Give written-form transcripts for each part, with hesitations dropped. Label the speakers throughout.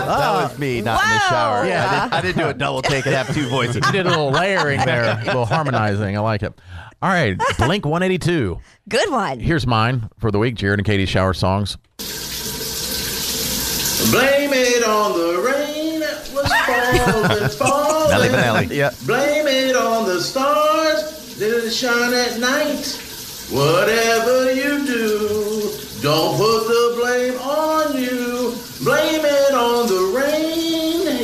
Speaker 1: was me, not in the shower.
Speaker 2: Yeah.
Speaker 1: I didn't do a double take and have two voices.
Speaker 2: You did a little layering there, a little harmonizing. I like it. All right, Blink 182.
Speaker 3: Good one.
Speaker 2: Here's mine for the week, Jared and Katie's shower songs.
Speaker 4: Blame it on the rain that was falling.
Speaker 1: Nelly Vanelli. Yeah.
Speaker 4: Blame it on the stars that shine at night. Whatever you do, don't put the blame on you. Blame it on the rain.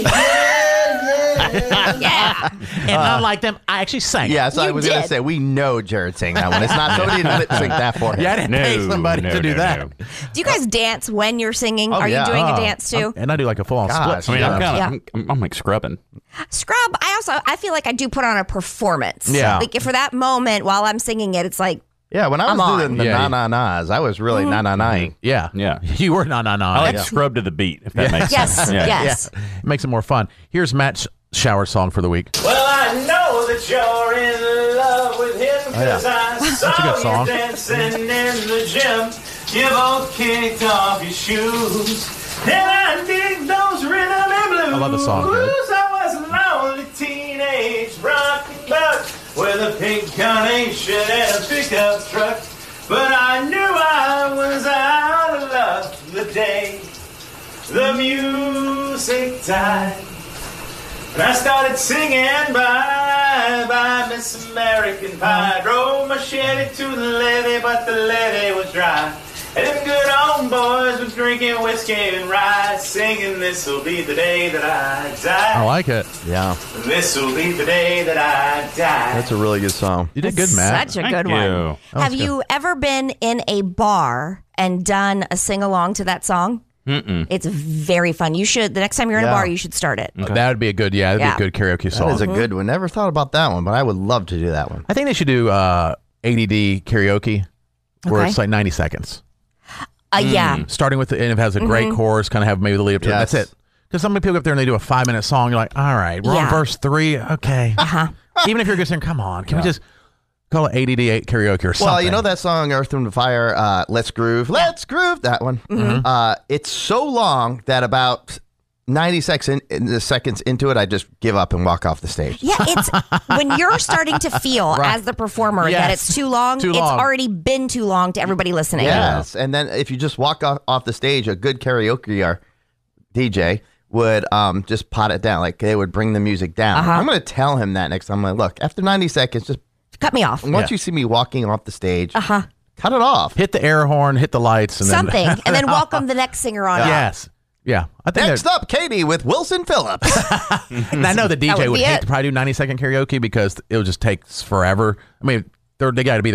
Speaker 3: Yeah.
Speaker 2: And unlike them, I actually sang it.
Speaker 1: Yeah, so I
Speaker 3: You
Speaker 1: was going to
Speaker 3: did.
Speaker 1: say, we know Jared sang that one. It's not somebody didn't lip sync that for him.
Speaker 2: Yeah, I didn't pay somebody to do that.
Speaker 3: Do you guys dance when you're singing?
Speaker 1: Oh,
Speaker 3: Are
Speaker 1: yeah.
Speaker 3: you doing a dance too?
Speaker 2: And I do like a full-on
Speaker 1: Gosh,
Speaker 2: split.
Speaker 5: I mean,
Speaker 3: Yeah.
Speaker 5: I'm like scrubbing.
Speaker 3: Scrub. I feel like I do put on a performance.
Speaker 2: Yeah.
Speaker 3: Like for that moment while I'm singing it, it's like,
Speaker 1: Yeah, when I
Speaker 3: I'm
Speaker 1: was
Speaker 3: on.
Speaker 1: doing the
Speaker 2: Yeah.
Speaker 1: na-na-nas, I was really na-na-naing.
Speaker 2: Yeah.
Speaker 5: Yeah.
Speaker 2: You were no.
Speaker 5: I like scrub to the beat, if that makes
Speaker 3: yes,
Speaker 5: sense. Yeah.
Speaker 3: yes.
Speaker 2: It makes it more fun. Here's Matt's shower song for the week.
Speaker 4: Well, I know that you're in love with him because I saw
Speaker 2: a good song.
Speaker 4: you dancing in the gym. You both kicked off your shoes. And I dig those rhythm and blues.
Speaker 2: I love the song, dude.
Speaker 4: I was a lonely teenage rockin' buck with a pink carnation and a pickup truck. But I knew I was out of luck the day the music died. And I started singing bye, Miss American Pie. Drove my Chevy to the levee, but the levee was dry. And them good old boys were drinking whiskey and rye, singing, this'll be the day that I die.
Speaker 2: I like it.
Speaker 1: Yeah,
Speaker 4: This'll be the day that I die.
Speaker 1: that's a really good song.
Speaker 2: You did good, Matt.
Speaker 3: Such a
Speaker 5: Thank
Speaker 3: good
Speaker 5: you.
Speaker 3: one. Have you ever been in a bar and done a sing along to that song?
Speaker 5: Mm-mm.
Speaker 3: It's very fun. You should, the next time you're in a
Speaker 1: Yeah.
Speaker 3: bb, you should start it.
Speaker 2: That would be a good, that'd
Speaker 3: Yeah.
Speaker 2: be a good karaoke
Speaker 1: That
Speaker 2: song.
Speaker 1: is a good one. Never thought about that one, but I would love to do that one.
Speaker 2: I think they should do ADD karaoke where
Speaker 3: Okay.
Speaker 2: it's like 90 seconds.
Speaker 3: Yeah.
Speaker 2: Starting with, and if it has a great chorus, kind of have maybe the lead up to it.
Speaker 1: Yes.
Speaker 2: That's it. Because some people go up there and they do a 5-minute song. You're like, all right, we're on
Speaker 3: Yeah.
Speaker 2: verse 3. Okay. Even if you're just saying, come on, can we just call it ADD karaoke or something?
Speaker 1: Well, you know that song, Earth, Wind, and Fire, Let's Groove? Let's Groove, that one. It's so long that about 90 seconds into it, I just give up and walk off the stage.
Speaker 3: Yeah, it's when you're starting to feel as the performer that
Speaker 2: Yes.
Speaker 3: it's too long,
Speaker 2: Too
Speaker 3: it's
Speaker 2: long.
Speaker 3: already been too long to everybody listening.
Speaker 1: Yes, and then if you just walk off the stage, a good karaoke or DJ would just pot it down. Like, they would bring the music down. I'm going to tell him that next time. I'm like, look, after 90 seconds, just
Speaker 3: Cut me off.
Speaker 1: once you see me walking off the stage, cut it off.
Speaker 2: hit the air horn, hit the lights, and
Speaker 3: Something.
Speaker 2: then
Speaker 3: And then welcome the next singer on.
Speaker 2: yes, yeah. I think
Speaker 1: Next up, Katie with Wilson Phillips.
Speaker 2: and I know the DJ
Speaker 3: would
Speaker 2: would
Speaker 3: be
Speaker 2: hate
Speaker 3: it.
Speaker 2: to probably do 90-second karaoke because it would just take forever. I mean, they got to be